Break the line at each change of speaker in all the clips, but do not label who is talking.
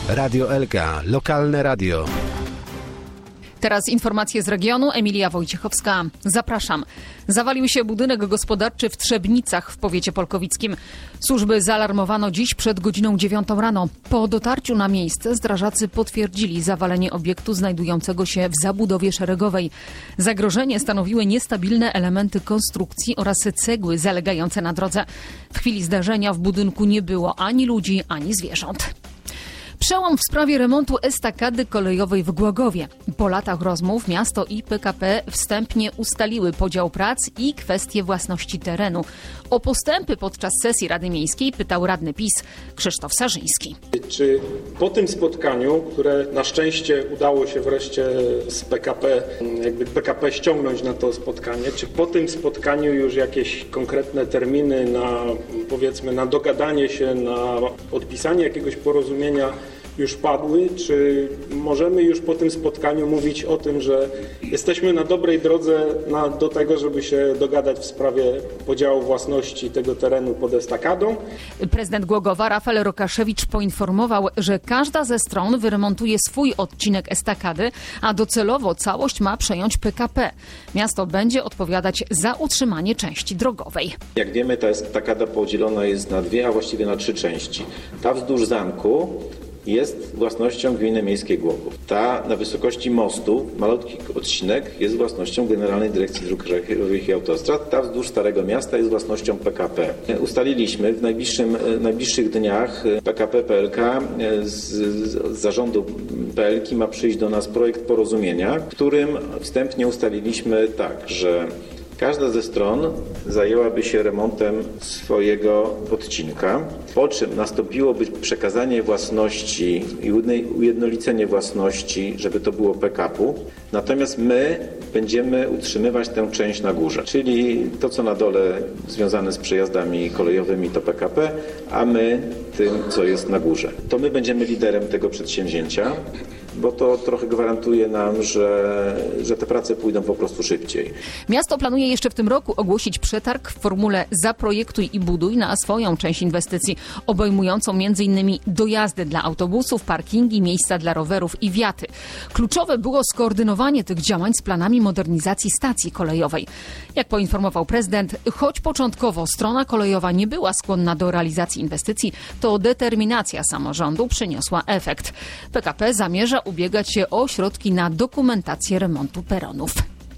Radio Elka, lokalne radio.
Teraz informacje z regionu. Emilia Wojciechowska. Zapraszam. Zawalił się budynek gospodarczy w Trzebnicach w powiecie polkowickim. Służby zaalarmowano dziś przed godziną 9 rano. Po dotarciu na miejsce strażacy potwierdzili zawalenie obiektu znajdującego się w zabudowie szeregowej. Zagrożenie stanowiły niestabilne elementy konstrukcji oraz cegły zalegające na drodze. W chwili zdarzenia w budynku nie było ani ludzi, ani zwierząt. Przełom w sprawie remontu estakady kolejowej w Głogowie. Po latach rozmów miasto i PKP wstępnie ustaliły podział prac i kwestie własności terenu. O postępy podczas sesji Rady Miejskiej pytał radny PiS Krzysztof Sarzyński.
Czy po tym spotkaniu, które na szczęście udało się wreszcie z PKP ściągnąć na to spotkanie, czy po tym spotkaniu już jakieś konkretne terminy na dogadanie się, na podpisanie jakiegoś porozumienia już padły? Czy możemy już po tym spotkaniu mówić o tym, że jesteśmy na dobrej drodze do tego, żeby się dogadać w sprawie podziału własności tego terenu pod estakadą?
Prezydent Głogowa Rafał Rokaszewicz poinformował, że każda ze stron wyremontuje swój odcinek estakady, a docelowo całość ma przejąć PKP. Miasto będzie odpowiadać za utrzymanie części drogowej.
Jak wiemy, ta estakada podzielona jest na dwie, a właściwie na trzy części. Ta wzdłuż zamku jest własnością Gminy Miejskiej Głogów. Ta na wysokości mostu, malutki odcinek, jest własnością Generalnej Dyrekcji Dróg Krajowych i Autostrad. Ta wzdłuż Starego Miasta jest własnością PKP. Ustaliliśmy w najbliższych dniach PKP PLK z zarządu PLK ma przyjść do nas projekt porozumienia, w którym wstępnie ustaliliśmy że każda ze stron zajęłaby się remontem swojego odcinka, po czym nastąpiłoby przekazanie własności i ujednolicenie własności, żeby to było PKP-u. Natomiast my będziemy utrzymywać tę część na górze, czyli to, co na dole związane z przejazdami kolejowymi, to PKP, a my tym, co jest na górze. To my będziemy liderem tego przedsięwzięcia, bo to trochę gwarantuje nam, że te prace pójdą po prostu szybciej.
Miasto planuje jeszcze w tym roku ogłosić przetarg w formule Zaprojektuj i buduj na swoją część inwestycji, obejmującą m.in. dojazdy dla autobusów, parkingi, miejsca dla rowerów i wiaty. Kluczowe było skoordynowanie tych działań z planami modernizacji stacji kolejowej. Jak poinformował prezydent, choć początkowo strona kolejowa nie była skłonna do realizacji inwestycji, to determinacja samorządu przyniosła efekt. PKP zamierza ubiegać się o środki na dokumentację remontu peronów.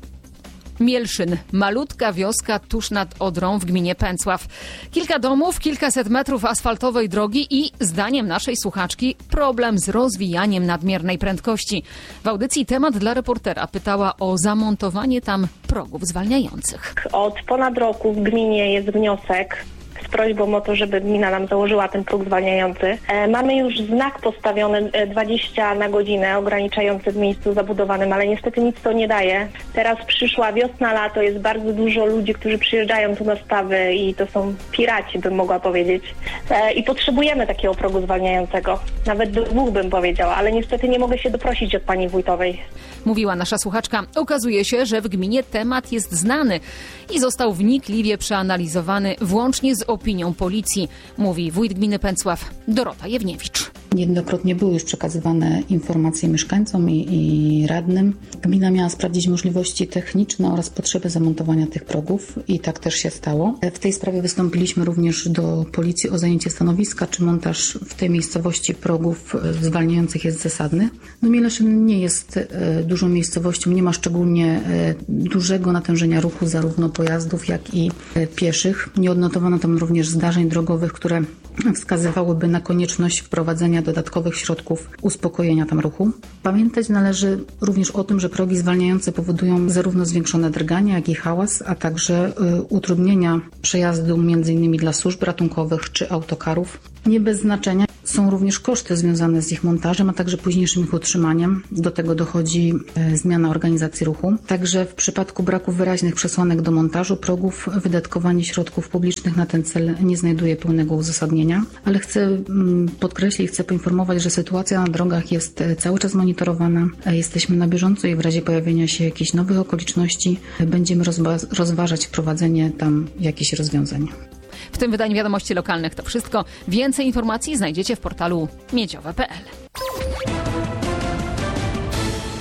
Mielszyn, malutka wioska tuż nad Odrą w gminie Pęcław. Kilka domów, kilkaset metrów asfaltowej drogi i, zdaniem naszej słuchaczki, problem z rozwijaniem nadmiernej prędkości. W audycji Temat dla reportera pytała o zamontowanie tam progów zwalniających.
Od ponad roku w gminie jest wniosek z prośbą o to, żeby gmina nam założyła ten próg zwalniający. Mamy już znak postawiony 20 na godzinę, ograniczający w miejscu zabudowanym, ale niestety nic to nie daje. Teraz przyszła wiosna, lato, jest bardzo dużo ludzi, którzy przyjeżdżają tu na stawy i to są piraci, bym mogła powiedzieć. I potrzebujemy takiego progu zwalniającego. Nawet dwóch bym powiedziała, ale niestety nie mogę się doprosić od pani wójtowej.
Mówiła nasza słuchaczka. Okazuje się, że w gminie temat jest znany i został wnikliwie przeanalizowany włącznie z opinią policji, mówi wójt gminy Pęcław Dorota Jewniewicz.
Niejednokrotnie były już przekazywane informacje mieszkańcom i radnym. Gmina miała sprawdzić możliwości techniczne oraz potrzeby zamontowania tych progów i tak też się stało. W tej sprawie wystąpiliśmy również do policji o zajęcie stanowiska, czy montaż w tej miejscowości progów zwalniających jest zasadny. Mieleszyn nie jest dużą miejscowością, nie ma szczególnie dużego natężenia ruchu zarówno pojazdów, jak i pieszych. Nie odnotowano tam również zdarzeń drogowych, które wskazywałyby na konieczność wprowadzenia dodatkowych środków uspokojenia tam ruchu. Pamiętać należy również o tym, że progi zwalniające powodują zarówno zwiększone drganie, jak i hałas, a także utrudnienia przejazdu m.in. dla służb ratunkowych czy autokarów. Nie bez znaczenia są również koszty związane z ich montażem, a także późniejszym ich utrzymaniem. Do tego dochodzi zmiana organizacji ruchu. Także w przypadku braku wyraźnych przesłanek do montażu progów wydatkowanie środków publicznych na ten cel nie znajduje pełnego uzasadnienia. Ale chcę podkreślić, chcę poinformować, że sytuacja na drogach jest cały czas monitorowana. Jesteśmy na bieżąco i w razie pojawienia się jakichś nowych okoliczności będziemy rozważać wprowadzenie tam jakichś rozwiązań.
W tym wydaniu Wiadomości Lokalnych to wszystko. Więcej informacji znajdziecie w portalu miedziowe.pl.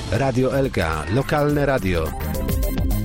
Radio Elka, lokalne radio.